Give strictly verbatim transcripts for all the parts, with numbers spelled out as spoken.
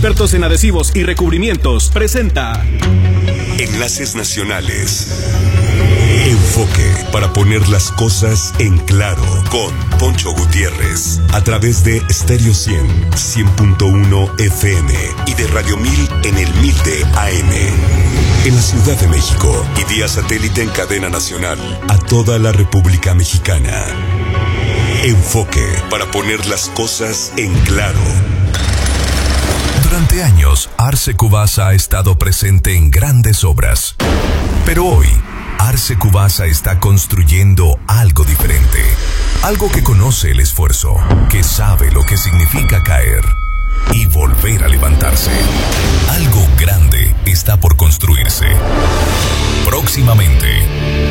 expertos en adhesivos y recubrimientos, presenta Enlaces Nacionales. Enfoque para poner las cosas en claro con Poncho Gutiérrez a través de Stereo cien, cien punto uno F M y de Radio mil en el mil de A M. En la Ciudad de México y vía satélite en cadena nacional a toda la República Mexicana. Enfoque para poner las cosas en claro. Durante años, Arce Cubasa ha estado presente en grandes obras. Pero hoy, Arce Cubasa está construyendo algo diferente. Algo que conoce el esfuerzo, que sabe lo que significa caer y volver a levantarse. Algo grande está por construirse. Próximamente,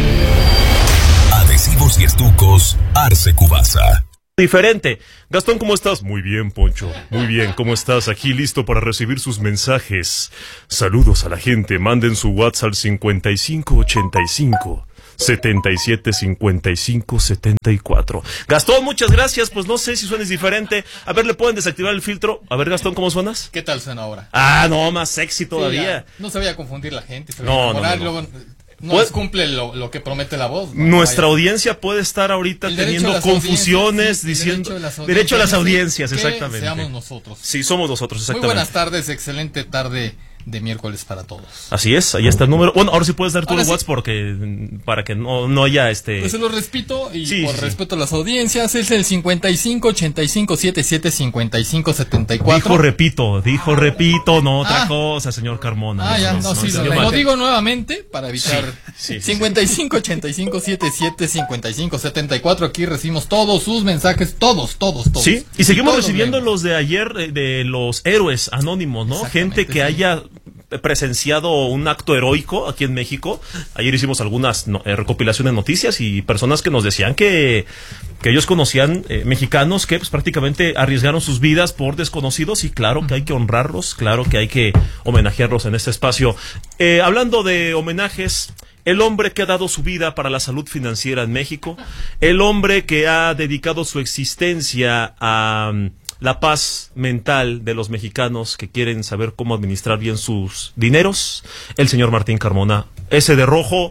adhesivos y estucos Arce Cubasa. Diferente. Gastón, ¿cómo estás? Muy bien, Poncho. Muy bien, ¿cómo estás? Aquí listo para recibir sus mensajes. Saludos a la gente. Manden su WhatsApp al cincuenta y cinco ochenta y cinco setenta y siete cincuenta y cinco setenta y cuatro. Gastón, muchas gracias. Pues no sé si suenes diferente. A ver, ¿le pueden desactivar el filtro? A ver, Gastón, ¿cómo suenas? ¿Qué tal suena ahora? Ah, no, más sexy todavía. Sí, no se vaya a confundir la gente. Se no, no, no, no. Luego no les cumple lo, lo que promete la voz. ¿no? Nuestra Vaya. audiencia puede estar ahorita teniendo confusiones, sí, diciendo... Derecho a las audiencias, derecho a las audiencias sí, exactamente. Seamos nosotros. Sí, somos nosotros, exactamente. Muy buenas tardes, excelente tarde de miércoles para todos. Así es, ahí está el número. Bueno, ahora sí puedes dar tú ahora el sí. WhatsApp porque para que no, no haya este... Pues se lo repito y sí, por sí, respeto sí. a las audiencias es el cincuenta y cinco ochenta y cinco setenta y siete cincuenta y cinco setenta y cuatro. Dijo repito, dijo repito, no otra ah. cosa, señor Carmona. Ah, ya, no, no, sí, no, lo, no, lo digo nuevamente para evitar... Sí, sí, cincuenta y cinco ochenta y cinco setenta y siete cincuenta y cinco setenta y cuatro. Aquí recibimos todos sus mensajes, todos, todos, todos. Sí, y seguimos todos recibiendo los los de ayer, de los héroes anónimos, ¿no? Gente que sí. haya presenciado un acto heroico aquí en México. Ayer hicimos algunas no, eh, recopilaciones de noticias y personas que nos decían que, que ellos conocían eh, mexicanos que pues prácticamente arriesgaron sus vidas por desconocidos y claro que hay que honrarlos, claro que hay que homenajearlos en este espacio. Eh, hablando de homenajes, el hombre que ha dado su vida para la salud financiera en México, el hombre que ha dedicado su existencia a la paz mental de los mexicanos que quieren saber cómo administrar bien sus dineros, el señor Martín Carmona, ese de rojo.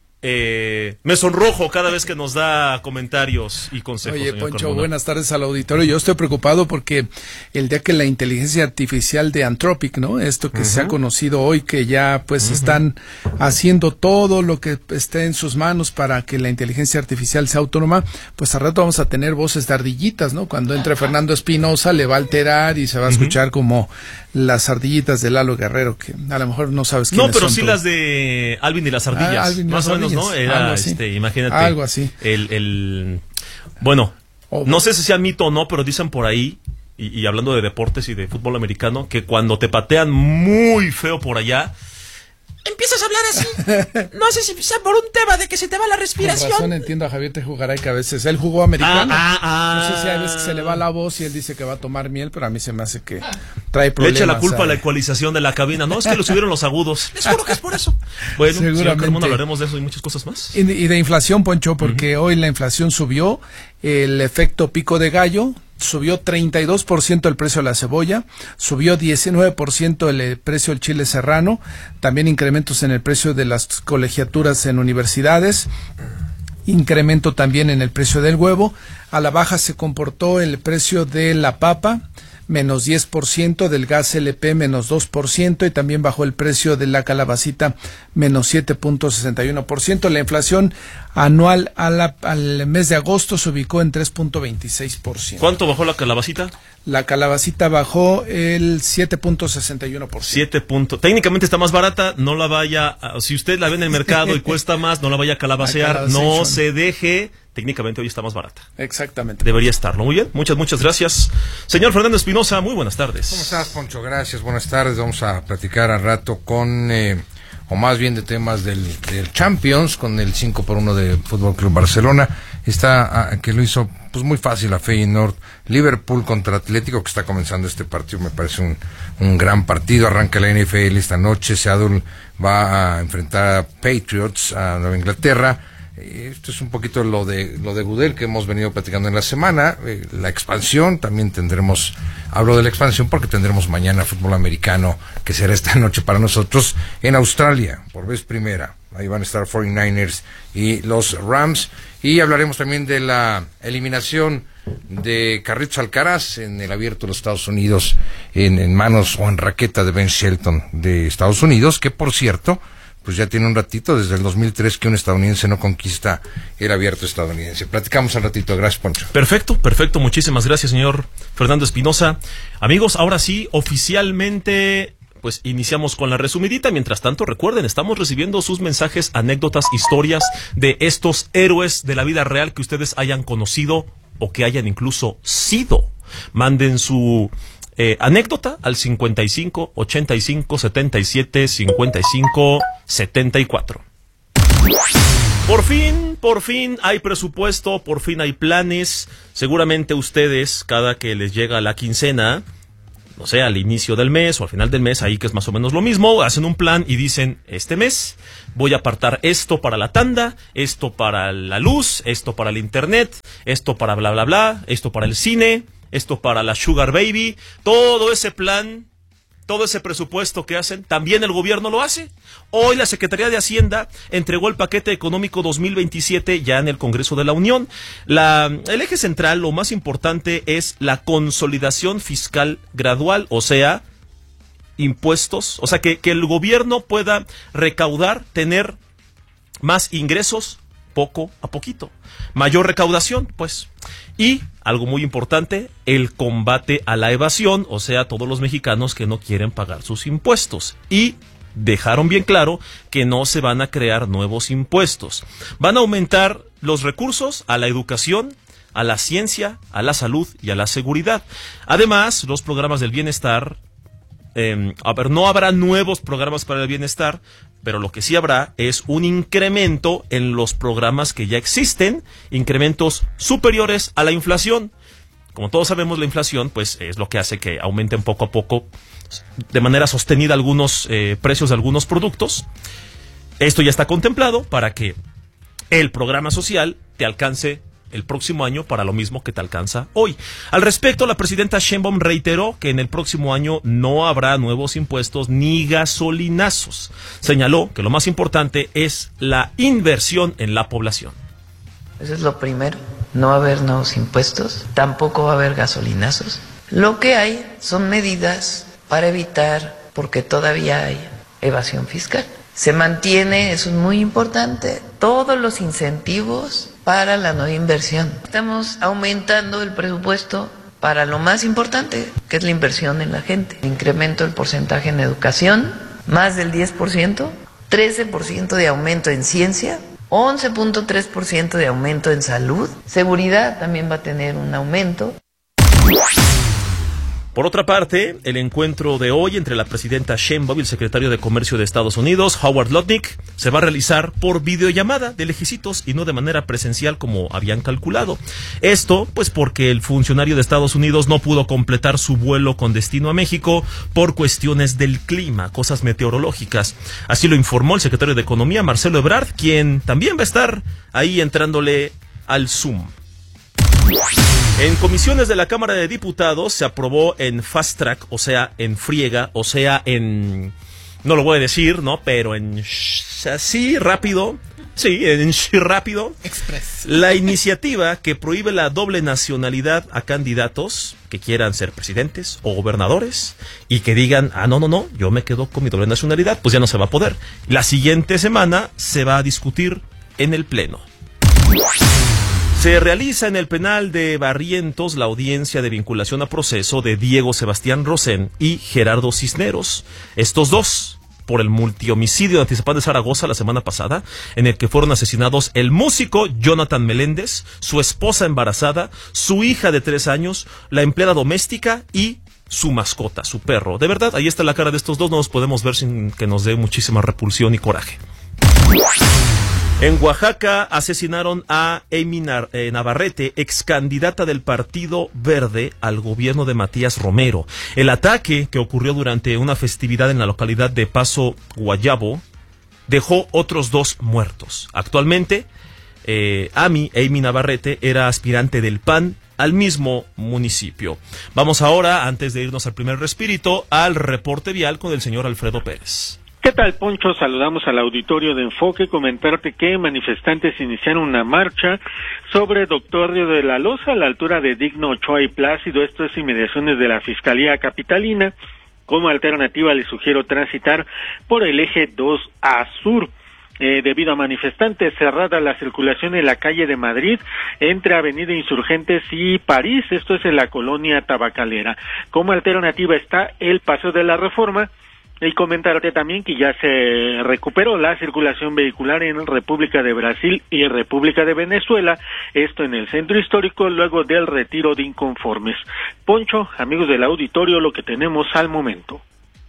Eh, me sonrojo cada vez que nos da comentarios y consejos. Oye, Poncho, Carmona. Buenas tardes al auditorio. Yo estoy preocupado porque el día que la inteligencia artificial de Anthropic, ¿no? Esto que uh-huh. se ha conocido hoy, que ya pues uh-huh. están haciendo todo lo que esté en sus manos para que la inteligencia artificial sea autónoma, pues al rato vamos a tener voces de ardillitas, ¿no? Cuando entre Fernando Espinosa le va a alterar y se va a escuchar uh-huh. como las ardillitas de Lalo Guerrero, que a lo mejor no sabes quiénes son. No, pero sí tú. las de Alvin y las ardillas, ah, Alvin y más las o menos, ardillas. ¿no? Era, algo así. este, imagínate. Algo así. El, el, bueno, oh, no sé si sea mito o no, pero dicen por ahí, y, y hablando de deportes y de fútbol americano, que cuando te patean muy feo por allá, empiezas a hablar así. No sé si sea por un tema de que se te va la respiración. Con razón entiendo a Javier Tejugaray que a veces él jugó americano. Ah, ah, ah. No sé si a veces se le va la voz y él dice que va a tomar miel, pero a mí se me hace que trae problemas. Le echa la culpa ¿sabes? a la ecualización de la cabina. No, es que le subieron los agudos. Les juro que es por eso. Bueno, señor Carmona, hablaremos de eso y muchas cosas más. Y, y de inflación, Poncho, porque uh-huh. hoy la inflación subió, el efecto pico de gallo. Subió treinta y dos por ciento el precio de la cebolla, subió diecinueve por ciento el precio del chile serrano, también incrementos en el precio de las colegiaturas en universidades, incremento también en el precio del huevo, a la baja se comportó el precio de la papa, menos diez por ciento, del gas L P menos dos por ciento y también bajó el precio de la calabacita menos siete punto sesenta y uno por ciento. La inflación anual a la, al mes de agosto se ubicó en tres punto veintiséis por ciento. ¿Cuánto bajó la calabacita? La calabacita bajó el siete punto sesenta y uno por ciento. siete punto. Técnicamente está más barata, no la vaya, a, si usted la ve en el mercado y cuesta más, no la vaya a calabacear, no se deje. Técnicamente hoy está más barata. Exactamente. Debería estarlo. Muy bien, muchas, muchas gracias. Señor Fernando Espinosa, muy buenas tardes. ¿Cómo estás, Poncho? Gracias, buenas tardes. Vamos a platicar al rato con, eh, o más bien de temas del, del Champions, con el cinco por uno de Fútbol Club Barcelona. Está, ah, que lo hizo pues muy fácil a Feyenoord. Liverpool contra Atlético, que está comenzando este partido, me parece un, un gran partido. Arranca la N F L esta noche. Seattle va a enfrentar a Patriots, a Nueva Inglaterra. Eh, esto es un poquito lo de lo de Gudel que hemos venido platicando en la semana. Eh, la expansión, también tendremos, hablo de la expansión porque tendremos mañana fútbol americano, que será esta noche para nosotros, en Australia, por vez primera. Ahí van a estar cuarenta y nueve ers y los Rams. Y hablaremos también de la eliminación de Carlitos Alcaraz en el Abierto de los Estados Unidos, en, en manos o en raqueta de Ben Shelton de Estados Unidos, que por cierto, pues ya tiene un ratito, desde el dos mil tres, que un estadounidense no conquista el Abierto estadounidense. Platicamos al ratito. Gracias, Poncho. Perfecto, perfecto. Muchísimas gracias, señor Fernando Espinosa. Amigos, ahora sí, oficialmente, pues iniciamos con la resumidita. Mientras tanto, recuerden, estamos recibiendo sus mensajes, anécdotas, historias de estos héroes de la vida real que ustedes hayan conocido o que hayan incluso sido. Manden su eh, anécdota al cincuenta y cinco, ochenta y cinco, setenta y siete, cincuenta y cinco, setenta y cuatro. Por fin, por fin hay presupuesto, por fin hay planes. Seguramente ustedes, cada que les llega la quincena, no sé, al inicio del mes o al final del mes, ahí que es más o menos lo mismo, hacen un plan y dicen, este mes voy a apartar esto para la tanda, esto para la luz, esto para el internet, esto para bla bla bla, esto para el cine, esto para la Sugar Baby. Todo ese plan, todo ese presupuesto que hacen, también el gobierno lo hace. Hoy la Secretaría de Hacienda entregó el paquete económico dos mil veintisiete ya en el Congreso de la Unión. La, el eje central, lo más importante, es la consolidación fiscal gradual, o sea, impuestos, o sea, que, que el gobierno pueda recaudar, tener más ingresos poco a poquito, mayor recaudación, pues. Y, algo muy importante, el combate a la evasión, o sea, todos los mexicanos que no quieren pagar sus impuestos. Y dejaron bien claro que no se van a crear nuevos impuestos. Van a aumentar los recursos a la educación, a la ciencia, a la salud y a la seguridad. Además, los programas del bienestar, eh, a ver, no habrá nuevos programas para el bienestar, pero lo que sí habrá es un incremento en los programas que ya existen, incrementos superiores a la inflación. Como todos sabemos, la inflación pues es lo que hace que aumenten poco a poco, de manera sostenida, algunos eh, precios de algunos productos. Esto ya está contemplado para que el programa social te alcance el próximo año para lo mismo que te alcanza hoy. Al respecto, la presidenta Sheinbaum reiteró que en el próximo año no habrá nuevos impuestos ni gasolinazos. Señaló que lo más importante es la inversión en la población. Eso es lo primero. No va a haber nuevos impuestos, tampoco va a haber gasolinazos. Lo que hay son medidas para evitar, porque todavía hay evasión fiscal. Se mantiene, eso es muy importante, todos los incentivos para la no inversión. Estamos aumentando el presupuesto para lo más importante, que es la inversión en la gente. Incremento el porcentaje en educación, más del diez por ciento, trece por ciento de aumento en ciencia, once punto tres por ciento de aumento en salud. Seguridad también va a tener un aumento. Por otra parte, el encuentro de hoy entre la presidenta Sheinbaum y el secretario de Comercio de Estados Unidos, Howard Lutnick, se va a realizar por videollamada de lejecitos y no de manera presencial como habían calculado. Esto, pues porque el funcionario de Estados Unidos no pudo completar su vuelo con destino a México por cuestiones del clima, cosas meteorológicas. Así lo informó el secretario de Economía, Marcelo Ebrard, quien también va a estar ahí entrándole al Zoom. En comisiones de la Cámara de Diputados se aprobó en fast track, o sea, en friega, o sea, en... no lo voy a decir, ¿no? Pero en... así, rápido, sí, en rápido. Express. La iniciativa que prohíbe la doble nacionalidad a candidatos que quieran ser presidentes o gobernadores y que digan, ah, no, no, no, yo me quedo con mi doble nacionalidad, pues ya no se va a poder. La siguiente semana se va a discutir en el Pleno. Se realiza en el penal de Barrientos la audiencia de vinculación a proceso de Diego Sebastián Rosén y Gerardo Cisneros. Estos dos, por el multihomicidio de Atizapán de Zaragoza la semana pasada, en el que fueron asesinados el músico Jonathan Meléndez, su esposa embarazada, su hija de tres años, la empleada doméstica y su mascota, su perro. De verdad, ahí está la cara de estos dos, no nos podemos ver sin que nos dé muchísima repulsión y coraje. En Oaxaca asesinaron a Amy Navarrete, ex candidata del Partido Verde al gobierno de Matías Romero. El ataque, que ocurrió durante una festividad en la localidad de Paso Guayabo, dejó otros dos muertos. Actualmente, eh, Amy, Amy Navarrete, era aspirante del P A N al mismo municipio. Vamos ahora, antes de irnos al primer respirito, al reporte vial con el señor Alfredo Pérez. ¿Qué tal, Poncho? Saludamos al auditorio de Enfoque. Comentarte que manifestantes iniciaron una marcha sobre Doctor Río de la Loza a la altura de Digno, Ochoa y Plácido. Esto es inmediaciones de la Fiscalía Capitalina. Como alternativa les sugiero transitar por el eje dos A Sur. Eh, debido a manifestantes, cerrada la circulación en la calle de Madrid entre Avenida Insurgentes y París. Esto es en la colonia Tabacalera. Como alternativa está el Paseo de la Reforma. Y comentarte también que ya se recuperó la circulación vehicular en República de Brasil y República de Venezuela, esto en el centro histórico, luego del retiro de inconformes. Poncho, amigos del auditorio, lo que tenemos al momento.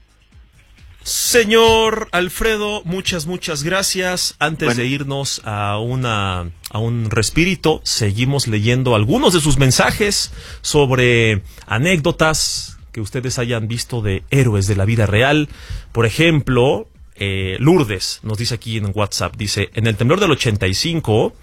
Señor Alfredo, muchas, muchas gracias. Antes bueno. de irnos a una a un respirito, seguimos leyendo algunos de sus mensajes sobre anécdotas que ustedes hayan visto de héroes de la vida real. Por ejemplo, eh, Lourdes nos dice aquí en WhatsApp, dice, en el temblor del ochenta y cinco,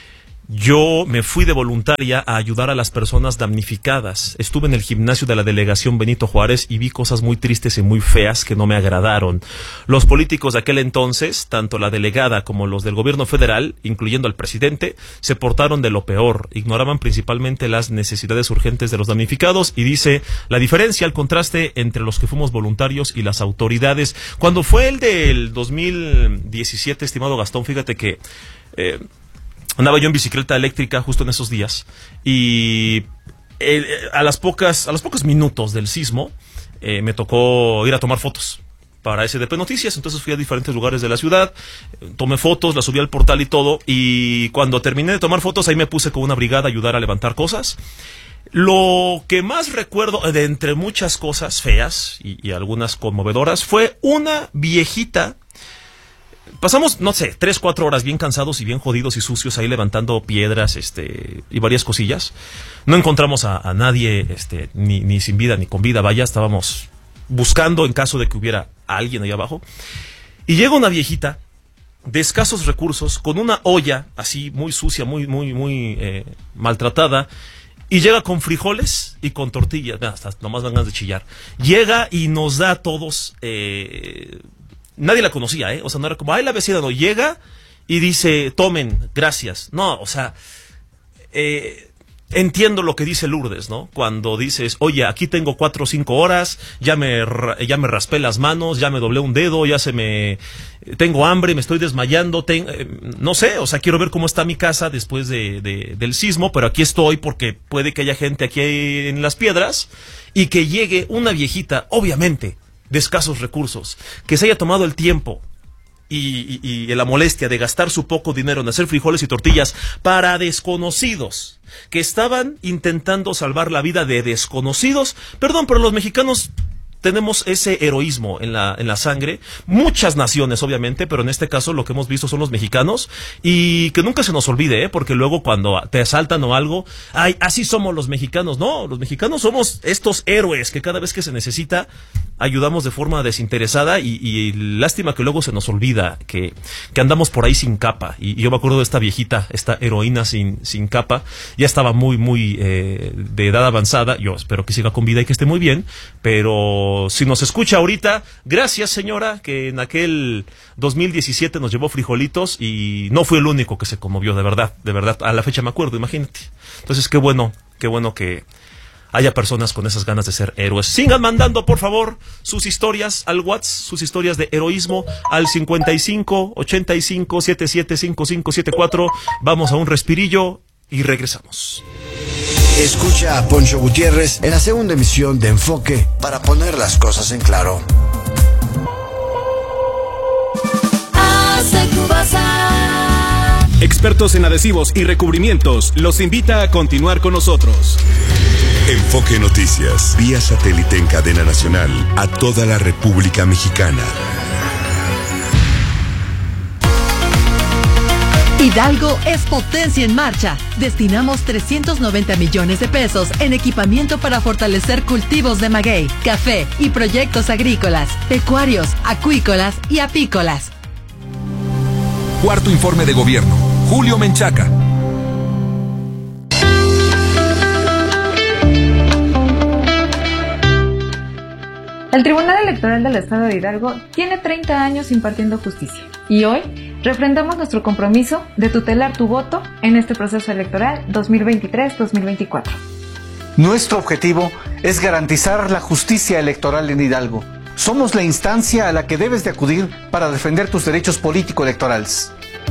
yo me fui de voluntaria a ayudar a las personas damnificadas. Estuve en el gimnasio de la delegación Benito Juárez y vi cosas muy tristes y muy feas que no me agradaron. Los políticos de aquel entonces, tanto la delegada como los del gobierno federal, incluyendo al presidente, se portaron de lo peor. Ignoraban principalmente las necesidades urgentes de los damnificados y dice la diferencia, el contraste entre los que fuimos voluntarios y las autoridades. Cuando fue el del dos mil diecisiete, estimado Gastón, fíjate que... Eh, andaba yo en bicicleta eléctrica justo en esos días y eh, a las pocas a los pocos minutos del sismo eh, me tocó ir a tomar fotos para S D P Noticias. Entonces fui a diferentes lugares de la ciudad, tomé fotos, las subí al portal y todo, y cuando terminé de tomar fotos ahí me puse con una brigada a ayudar a levantar cosas. Lo que más recuerdo, de entre muchas cosas feas y, y algunas conmovedoras, fue una viejita. Pasamos, no sé, tres, cuatro horas bien cansados y bien jodidos y sucios ahí levantando piedras, este, y varias cosillas. No encontramos a, a nadie, este, ni, ni sin vida ni con vida, vaya, estábamos buscando en caso de que hubiera alguien ahí abajo. Y llega una viejita de escasos recursos, con una olla así muy sucia, muy, muy, muy eh, maltratada, y llega con frijoles y con tortillas, hasta nomás dan ganas de chillar. Llega y nos da a todos... Eh, Nadie la conocía, ¿eh? O sea, no era como, ay, la vecina, no. Llega y dice, tomen, gracias. No, o sea, eh, entiendo lo que dice Lourdes, ¿no? Cuando dices, oye, aquí tengo cuatro o cinco horas, ya me, ya me raspé las manos, ya me doblé un dedo, ya se me... Tengo hambre, me estoy desmayando, ten, eh, no sé, o sea, quiero ver cómo está mi casa después de, de, del sismo, pero aquí estoy porque puede que haya gente aquí en las piedras y que llegue una viejita, obviamente, de escasos recursos, que se haya tomado el tiempo y, y, y la molestia de gastar su poco dinero en hacer frijoles y tortillas para desconocidos que estaban intentando salvar la vida de desconocidos. Perdón, pero los mexicanos tenemos ese heroísmo en la, en la sangre, muchas naciones obviamente, pero en este caso lo que hemos visto son los mexicanos, y que nunca se nos olvide, ¿eh? Porque luego cuando te asaltan o algo, ay, así somos los mexicanos. No, los mexicanos somos estos héroes que cada vez que se necesita ayudamos de forma desinteresada, y, y lástima que luego se nos olvida que, que andamos por ahí sin capa. Y, y yo me acuerdo de esta viejita, esta heroína sin, sin capa, ya estaba muy, muy eh, de edad avanzada. Yo espero que siga con vida y que esté muy bien, pero si nos escucha ahorita, gracias señora, que en aquel dos mil diecisiete nos llevó frijolitos y no fue el único que se conmovió, de verdad, de verdad, a la fecha me acuerdo, imagínate. Entonces qué bueno, qué bueno que haya personas con esas ganas de ser héroes. Sigan mandando, por favor, sus historias al WhatsApp, sus historias de heroísmo al cincuenta y cinco, ochenta y cinco, setenta y siete, cincuenta y cinco setenta y cuatro. Vamos a un respirillo y regresamos. Escucha a Poncho Gutiérrez en la segunda emisión de Enfoque para poner las cosas en claro. Expertos en adhesivos y recubrimientos los invita a continuar con nosotros. Enfoque Noticias, vía satélite en cadena nacional a toda la República Mexicana. Hidalgo es potencia en marcha. Destinamos trescientos noventa millones de pesos en equipamiento para fortalecer cultivos de maguey, café y proyectos agrícolas, pecuarios, acuícolas y apícolas. Cuarto informe de gobierno. Julio Menchaca. El Tribunal Electoral del Estado de Hidalgo tiene treinta años impartiendo justicia y hoy refrendamos nuestro compromiso de tutelar tu voto en este proceso electoral dos mil veintitrés dos mil veinticuatro. Nuestro objetivo es garantizar la justicia electoral en Hidalgo. Somos la instancia a la que debes de acudir para defender tus derechos político-electorales.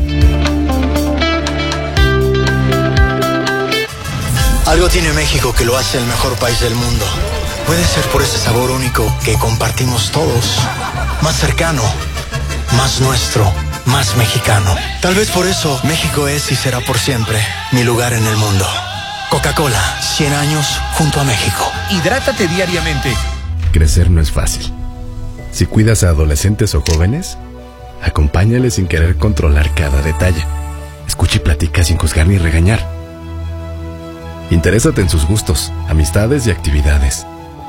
Algo tiene México que lo hace el mejor país del mundo. Puede ser por ese sabor único que compartimos todos. Más cercano, más nuestro, más mexicano. Tal vez por eso México es y será por siempre mi lugar en el mundo. Coca-Cola, cien años junto a México. Hidrátate diariamente. Crecer no es fácil. Si cuidas a adolescentes o jóvenes, acompáñales sin querer controlar cada detalle. Escucha y platica sin juzgar ni regañar. Interésate en sus gustos, amistades y actividades.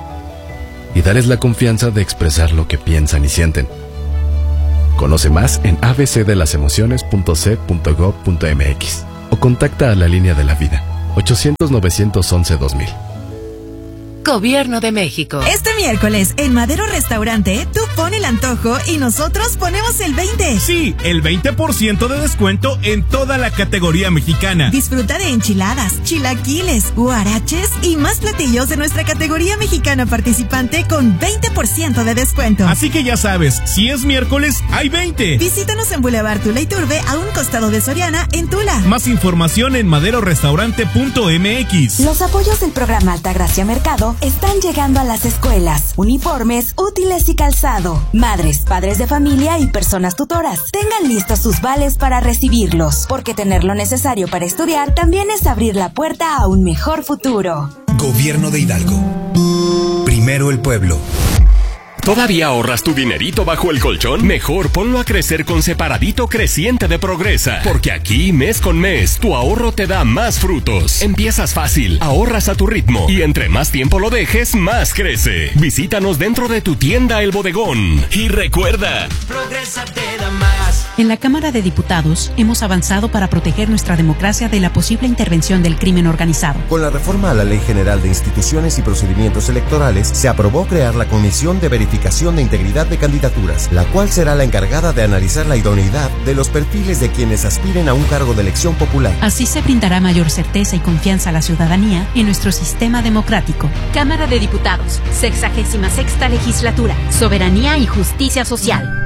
Y dales la confianza de expresar lo que piensan y sienten. Conoce más en a b c de las emociones punto c punto gob punto m x o contacta a la línea de la vida ochocientos novecientos once dos mil. Gobierno de México. Este miércoles, en Madero Restaurante, tú pon el antojo y nosotros ponemos el veinte. Sí, el veinte por ciento de descuento en toda la categoría mexicana. Disfruta de enchiladas, chilaquiles, huaraches y más platillos de nuestra categoría mexicana participante con veinte por ciento de descuento. Así que ya sabes, si es miércoles, hay veinte. Visítanos en Boulevard Tula Iturbe, a un costado de Soriana, en Tula. Más información en madero restaurante punto m x. Los apoyos del programa Altagracia Mercado están llegando a las escuelas, uniformes, útiles y calzado. Madres, padres de familia y personas tutoras, tengan listos sus vales para recibirlos, porque tener lo necesario para estudiar también es abrir la puerta a un mejor futuro. Gobierno de Hidalgo. Primero el pueblo. ¿Todavía ahorras tu dinerito bajo el colchón? Mejor ponlo a crecer con Separadito Creciente de Progresa, porque aquí, mes con mes, tu ahorro te da más frutos. Empiezas fácil, ahorras a tu ritmo, y entre más tiempo lo dejes, más crece. Visítanos dentro de tu tienda El Bodegón. Y recuerda, Progresa te da más. En la Cámara de Diputados hemos avanzado para proteger nuestra democracia de la posible intervención del crimen organizado. Con la reforma a la Ley General de Instituciones y Procedimientos Electorales, se aprobó crear la Comisión de Verificación de Integridad de Candidaturas, la cual será la encargada de analizar la idoneidad de los perfiles de quienes aspiren a un cargo de elección popular. Así se brindará mayor certeza y confianza a la ciudadanía en nuestro sistema democrático. Cámara de Diputados, sexagésima sexta legislatura, Soberanía y Justicia Social.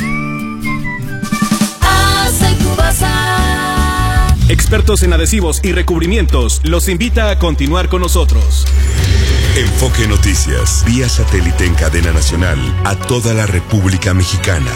Expertos en adhesivos y recubrimientos los invita a continuar con nosotros. Enfoque Noticias, vía satélite en cadena nacional a toda la República Mexicana.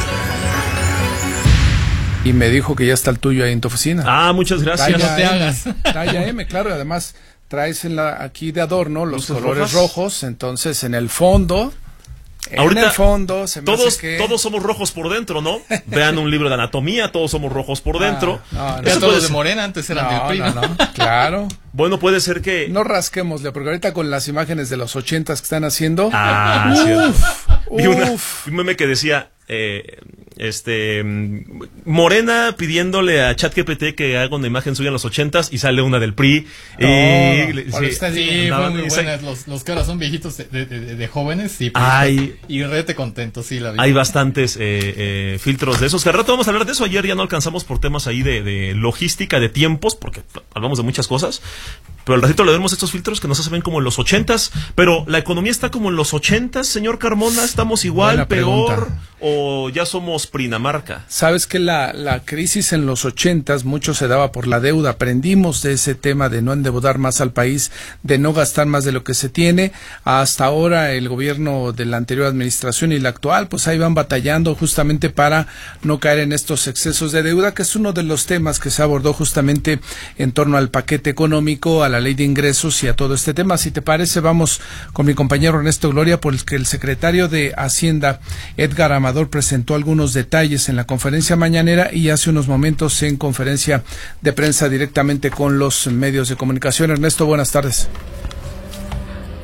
Y me dijo que ya está el tuyo ahí en tu oficina. Ah, muchas gracias. Talla no te M, hagas. Talla M, claro, además traes en la, aquí de adorno los ¿Luces colores rojas? rojos, entonces en el fondo... Ahorita, en el fondo se me todos, hace que... todos somos rojos por dentro, ¿no? Vean un libro de anatomía, todos somos rojos por dentro. Ah, no, no. Eso todos de ser... Morena, antes eran no, del P R I. No, no, claro. Bueno, puede ser que... No rasquémosle, porque ahorita con las imágenes de los ochentas que están haciendo... Ah, uf, cierto. Uf. Vi una, un meme que decía... Eh, este Morena pidiéndole a ChatGPT que haga una imagen suya en los ochentas y sale una del P R I. Oh, y, sí, sí, sí fue muy buenas. Los, los que ahora son viejitos de, de, de, de jóvenes sí, hay, y rete contentos, sí, la vida. Hay bastantes eh, eh, filtros de esos. Que al rato vamos a hablar de eso. Ayer ya no alcanzamos por temas ahí de, de logística, de tiempos, porque hablamos de muchas cosas. Pero al ratito le vemos estos filtros que nos hacen como en los ochentas. Pero la economía está como en los ochentas, señor Carmona. ¿Estamos igual, peor o ya somos Prinamarca? Sabes que la, la crisis en los ochentas mucho se daba por la deuda. Aprendimos de ese tema de no endeudar más al país, de no gastar más de lo que se tiene. Hasta ahora el gobierno de la anterior administración y la actual, pues ahí van batallando justamente para no caer en estos excesos de deuda, que es uno de los temas que se abordó justamente en torno al paquete económico, a la ley de ingresos y a todo este tema. Si te parece, vamos con mi compañero Ernesto Gloria, porque el secretario de Hacienda, Edgar Amador, presentó algunos detalles en la conferencia mañanera y hace unos momentos en conferencia de prensa directamente con los medios de comunicación. Ernesto, buenas tardes.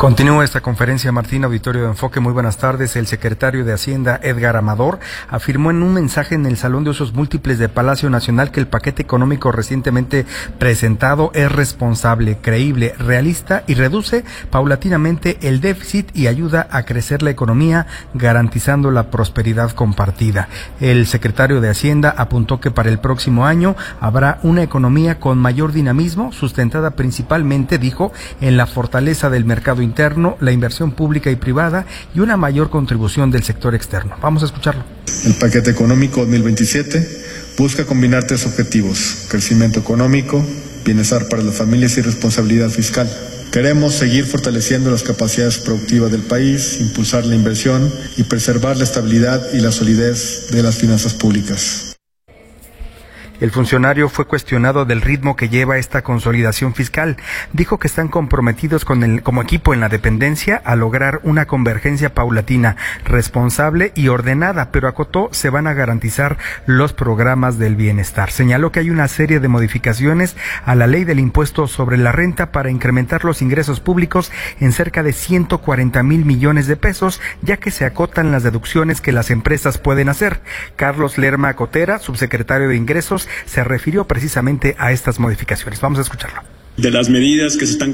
Continúa esta conferencia, Martín, auditorio de Enfoque. Muy buenas tardes. El secretario de Hacienda, Edgar Amador, afirmó en un mensaje en el Salón de Usos Múltiples de Palacio Nacional que el paquete económico recientemente presentado es responsable, creíble, realista y reduce paulatinamente el déficit y ayuda a crecer la economía, garantizando la prosperidad compartida. El secretario de Hacienda apuntó que para el próximo año habrá una economía con mayor dinamismo, sustentada principalmente, dijo, en la fortaleza del mercado interno, interno, la inversión pública y privada y una mayor contribución del sector externo. Vamos a escucharlo. El paquete económico dos mil veintisiete busca combinar tres objetivos: crecimiento económico, bienestar para las familias y responsabilidad fiscal. Queremos seguir fortaleciendo las capacidades productivas del país, impulsar la inversión y preservar la estabilidad y la solidez de las finanzas públicas. El funcionario fue cuestionado del ritmo que lleva esta consolidación fiscal. Dijo que están comprometidos con el, como equipo en la dependencia a lograr una convergencia paulatina, responsable y ordenada, pero acotó se van a garantizar los programas del bienestar. Señaló que hay una serie de modificaciones a la ley del impuesto sobre la renta para incrementar los ingresos públicos en cerca de ciento cuarenta mil millones de pesos, ya que se acotan las deducciones que las empresas pueden hacer. Carlos Lerma Cotera, subsecretario de Ingresos, se refirió precisamente a estas modificaciones. Vamos a escucharlo. De las medidas que se están